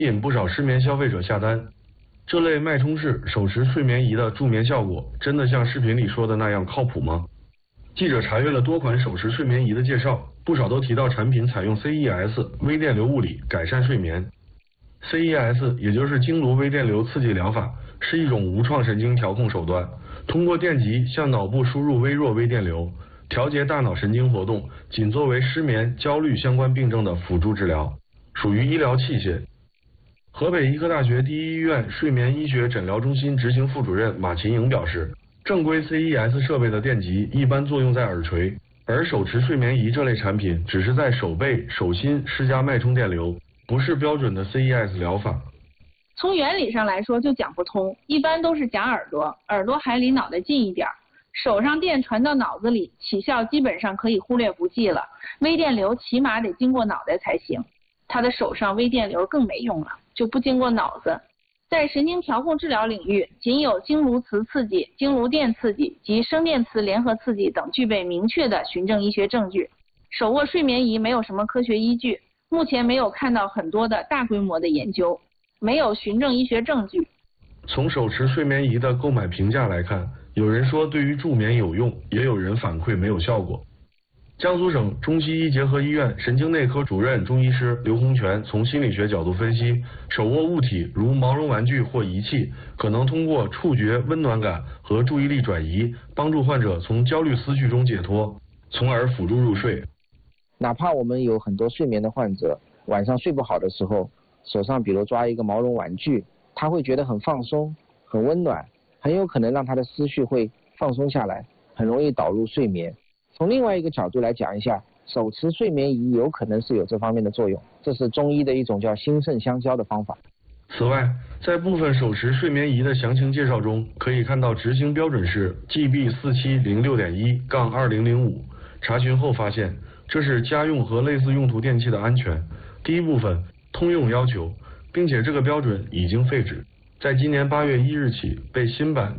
吸引不少失眠消费者下单。这类脉冲式手持睡眠仪的助眠效果，真的像视频里说的那样靠谱吗？记者查阅了多款手持睡眠仪的介绍，不少都提到产品采用 CES 微电流物理改善睡眠。CES 也就是经颅微电流刺激疗法，是一种无创神经调控手段，通过电极向脑部输入微弱微电流，调节大脑神经活动，仅作为失眠、焦虑相关病症的辅助治疗，属于医疗器械。河北医科大学第一医院睡眠医学诊疗中心执行副主任马琴颖表示，正规 CES 设备的电极一般作用在耳垂，而手持睡眠仪这类产品只是在手背、手心施加脉冲电流，不是标准的 CES 疗法。 从原理上来说就讲不通，一般都是夹耳朵，耳朵还离脑袋近一点，手上电传到脑子里，起效基本上可以忽略不计了，微电流起码得经过脑袋才行。他的手上微电流更没用了，就不经过脑子。在神经调控治疗领域，仅有经颅磁刺激、经颅电刺激及声电磁联合刺激等具备明确的循证医学证据。手握睡眠仪没有什么科学依据，目前没有看到很多的大规模的研究，没有循证医学证据。 从手持睡眠仪的购买评价来看，有人说对于助眠有用，也有人反馈没有效果。江苏省中西医结合医院神经内科主任中医师刘洪全从心理学角度分析，手握物体如毛绒玩具或仪器，可能通过触觉温暖感和注意力转移，帮助患者从焦虑思绪中解脱，从而辅助入睡。 哪怕我们有很多睡眠的患者，晚上睡不好的时候，手上比如抓一个毛绒玩具，他会觉得很放松、很温暖，很有可能让他的思绪会放松下来，很容易导入睡眠。从另外一个角度来讲一下，手持睡眠仪有可能是有这方面的作用，这是中医的一种叫心肾相交的方法。 此外，在部分手持睡眠仪的详情介绍中，可以看到执行标准是 GB4706.1-2005，查询后发现这是家用和类似用途电器的安全第一部分通用要求，并且这个标准已经废止，在今年8月1日起被新版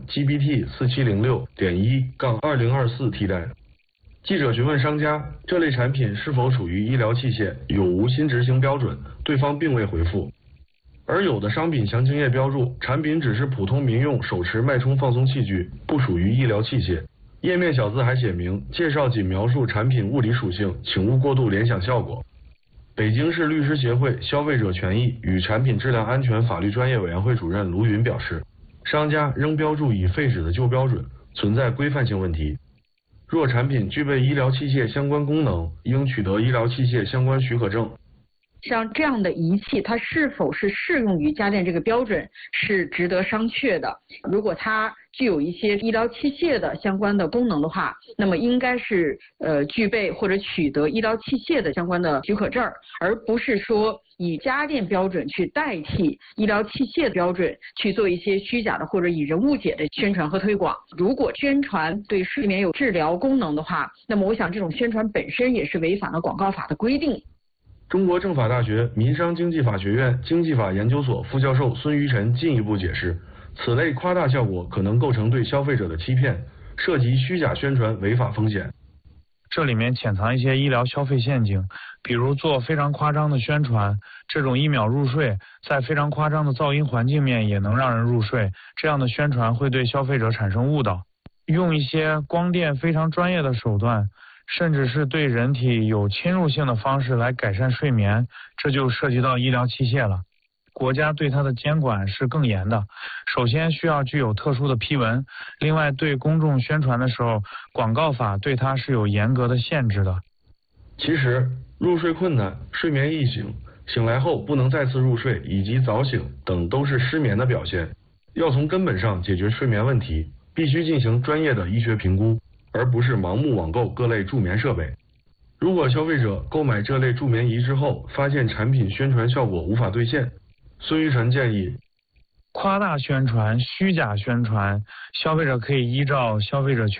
GPT4706.1-2024 替代。记者询问商家这类产品是否属于医疗器械，有无新执行标准，对方并未回复。而有的商品详情页标注产品只是普通民用手持脉冲放松器具，不属于医疗器械。页面小字还写明介绍仅描述产品物理属性，请勿过度联想效果。北京市律师协会消费者权益与产品质量安全法律专业委员会主任卢云表示，商家仍标注已废止的旧标准，存在规范性问题。若产品具备医疗器械相关功能，应取得医疗器械相关许可证。 像这样的仪器，它是否是适用于家电这个标准是值得商榷的。如果它具有一些医疗器械的相关的功能的话，那么应该是具备或者取得医疗器械的相关的许可证，而不是说以家电标准去代替医疗器械的标准去做一些虚假的或者以人误解的宣传和推广。如果宣传对睡眠有治疗功能的话，那么我想这种宣传本身也是违反了广告法的规定。 中国政法大学民商经济法学院经济法研究所副教授孙于晨进一步解释，此类夸大效果可能构成对消费者的欺骗，涉及虚假宣传违法风险。 这里面潜藏一些医疗消费陷阱，比如做非常夸张的宣传，这种1秒入睡，在非常夸张的噪音环境面也能让人入睡，这样的宣传会对消费者产生误导。用一些光电非常专业的手段，甚至是对人体有侵入性的方式来改善睡眠，这就涉及到医疗器械了。国家对它的监管是更严的，首先需要具有特殊的批文，另外对公众宣传的时候，广告法对它是有严格的限制的。 其实入睡困难、睡眠易醒、醒来后不能再次入睡以及早醒等都是失眠的表现，要从根本上解决睡眠问题，必须进行专业的医学评估，而不是盲目网购各类助眠设备。如果消费者购买这类助眠仪之后，发现产品宣传效果无法兑现，孙于晨建议， 夸大宣传、虚假宣传，消费者可以依照消费者权